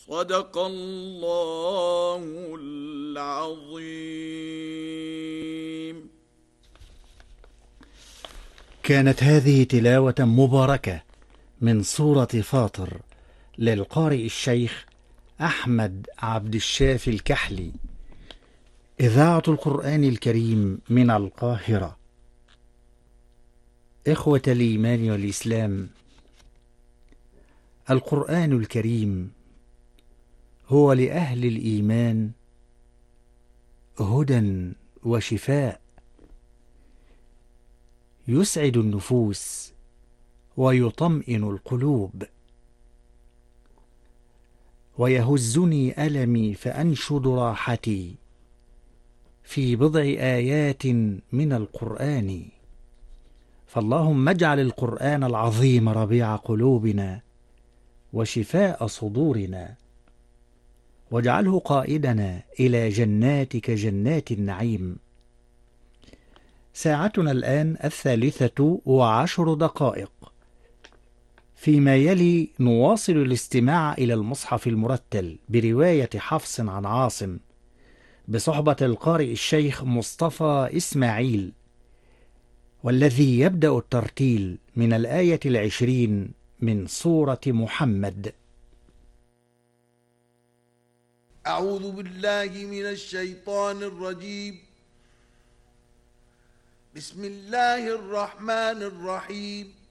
صدق الله العظيم. كانت هذه تلاوة مباركة من سورة فاطر للقارئ الشيخ أحمد عبد الشافي الكحلي، إذاعة القرآن الكريم من القاهرة. إخوة الإيمان والإسلام، القرآن الكريم هو لأهل الإيمان هدى وشفاء، يسعد النفوس ويطمئن القلوب، ويهزني ألمي فأنشد راحتي في بضع آيات من القرآن. فاللهم اجعل القرآن العظيم ربيع قلوبنا وشفاء صدورنا، واجعله قائدنا إلى جناتك جنات النعيم. ساعتنا الآن 3:10. فيما يلي نواصل الاستماع إلى المصحف المرتل برواية حفص عن عاصم بصحبة القارئ الشيخ مصطفى إسماعيل، والذي يبدأ الترتيل من الآية 20 من سورة محمد. أعوذ بالله من الشيطان الرجيم. بسم الله الرحمن الرحيم.